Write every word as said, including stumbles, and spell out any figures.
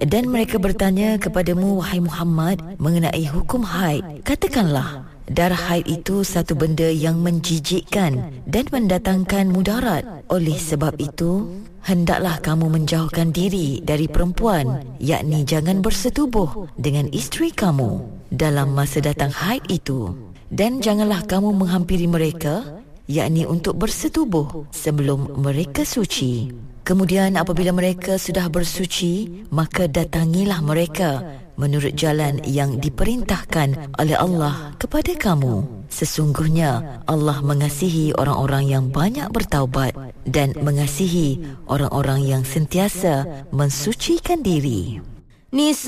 Dan mereka bertanya kepadamu, wahai Muhammad, mengenai hukum haid. Katakanlah, darah haid itu satu benda yang menjijikkan dan mendatangkan mudarat. Oleh sebab itu, hendaklah kamu menjauhkan diri dari perempuan, yakni jangan bersetubuh dengan isteri kamu dalam masa datang haid itu. Dan janganlah kamu menghampiri mereka, yakni untuk bersetubuh sebelum mereka suci. Kemudian apabila mereka sudah bersuci, maka datangilah mereka menurut jalan yang diperintahkan oleh Allah kepada kamu. Sesungguhnya Allah mengasihi orang-orang yang banyak bertaubat dan mengasihi orang-orang yang sentiasa mensucikan diri. Nisa